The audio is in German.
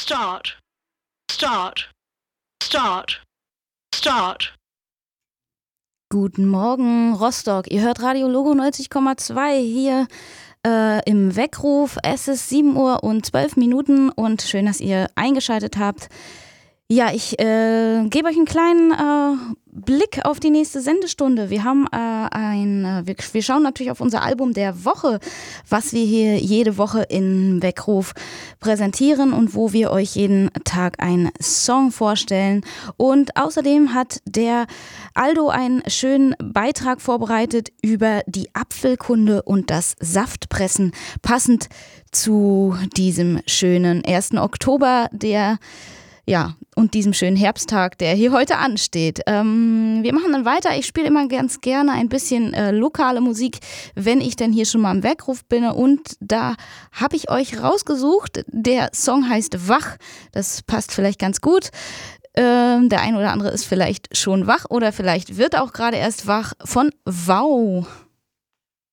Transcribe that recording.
Start. Start. Start. Start. Guten Morgen, Rostock. Ihr hört Radio Logo 90,2 hier im Weckruf. Es ist 7 Uhr und 12 Minuten und schön, dass ihr eingeschaltet habt. Ja, ich gebe euch einen kleinen Blick auf die nächste Sendestunde. Wir haben wir schauen natürlich auf unser Album der Woche, was wir hier jede Woche in Weckruf präsentieren und wo wir euch jeden Tag einen Song vorstellen. Und außerdem hat der Aldo einen schönen Beitrag vorbereitet über die Apfelkunde und das Saftpressen, passend zu diesem schönen 1. Oktober, und diesem schönen Herbsttag, der hier heute ansteht. Wir machen dann weiter. Ich spiele immer ganz gerne ein bisschen lokale Musik, wenn ich denn hier schon mal im Weckruf bin. Und da habe ich euch rausgesucht. Der Song heißt Wach. Das passt vielleicht ganz gut. Der ein oder andere ist vielleicht schon wach oder vielleicht wird auch gerade erst wach von Wow.